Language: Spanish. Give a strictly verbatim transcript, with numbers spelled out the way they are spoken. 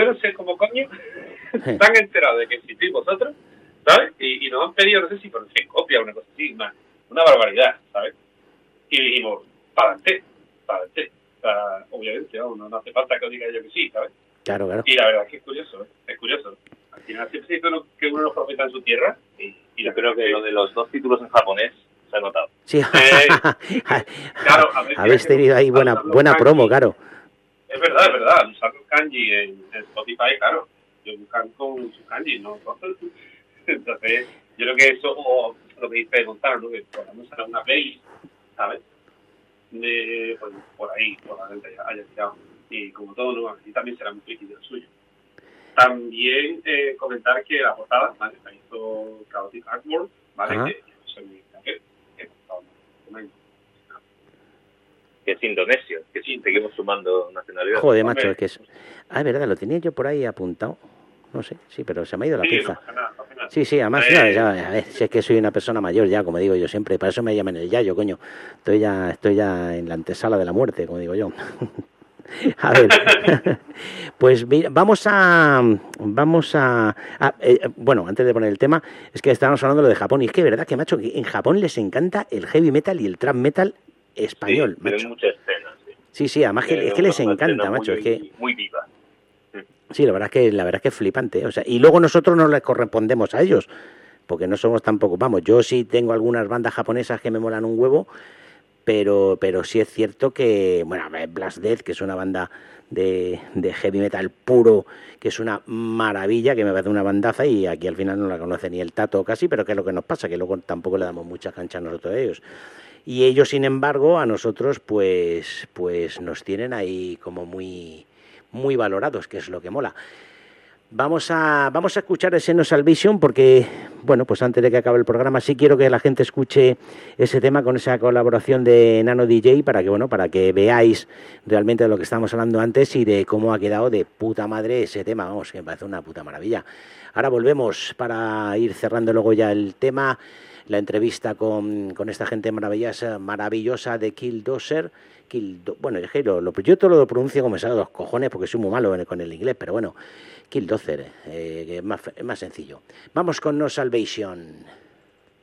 yo no sé cómo coño se han enterado de que existís vosotros, ¿sabes? Y, y nos han pedido, no sé si por copia o una cosa así, una, una barbaridad, ¿sabes? Y dijimos, para adelante, para adelante. O sea, obviamente, ¿no? No, no hace falta que os diga yo que sí, ¿sabes? Claro, claro. Y la verdad es que es curioso, ¿eh? Es curioso. Al final siempre se dice uno, que uno los profeta en su tierra. Y, y yo creo que lo de los dos títulos en japonés se ha notado. Sí, eh, claro, a ver, habéis tenido ahí buena buena promo, claro. Es verdad, es verdad. Al usar los kanji en, en Spotify, claro. Ellos buscan con sus kanji, ¿no? Entonces, yo creo que eso, o lo que dice Gonzalo, ¿no? Que podamos hacer una playlist, ¿sabes? De, pues, por ahí, por la gente haya tirado. Y como todo, ¿no? Aquí también será muy crítico el suyo. También eh, comentar que la portada, ¿vale? La hizo Chaotic Artwork, ¿vale? Ajá. Que yo no soy muy que que que es indonesio, que sí, seguimos sumando nacionalidades. Joder, macho, es que es... Ah, es verdad, lo tenía yo por ahí apuntado. No sé, sí, pero se me ha ido la sí, pinza. No pasa nada, no pasa nada. Sí, sí, además, Eh, ya, ya, a ver, si es que soy una persona mayor ya, como digo yo siempre, para eso me llaman el yayo, coño. Estoy ya, estoy ya en la antesala de la muerte, como digo yo. A ver, pues mira, vamos a, vamos a, a eh, bueno, antes de poner el tema, es que estábamos hablando de lo de Japón, y es que es verdad que, macho, que en Japón les encanta el heavy metal y el trap metal español, sí, macho. Hay muchas escenas, sí. Sí, sí, además que, Eh, es que les una encanta, escena macho, muy, es que... muy viva. Sí, la verdad es que la verdad es que es flipante, o sea, y luego nosotros no les correspondemos a ellos, porque no somos tampoco, vamos, yo sí tengo algunas bandas japonesas que me molan un huevo, pero pero sí es cierto que, bueno, Blast Death, que es una banda de, de heavy metal puro, que es una maravilla, que me parece una bandaza, y aquí al final no la conoce ni el Tato casi, pero que es lo que nos pasa, que luego tampoco le damos mucha cancha a nosotros a ellos. Y ellos, sin embargo, a nosotros pues pues nos tienen ahí como muy muy valorados, que es lo que mola. Vamos a vamos a escuchar ese No Salvation porque, bueno, pues antes de que acabe el programa sí quiero que la gente escuche ese tema con esa colaboración de Nano D J para que, bueno, para que veáis realmente de lo que estábamos hablando antes y de cómo ha quedado de puta madre ese tema, vamos, que me parece una puta maravilla. Ahora volvemos para ir cerrando luego ya el tema, la entrevista con, con esta gente maravillosa, maravillosa de Killdozer. Kill, bueno, es que lo, lo, yo todo lo pronuncio como me sale de los cojones porque soy muy malo con el inglés, pero bueno, Killdozer, eh, que es más, es más sencillo. Vamos con No Salvation.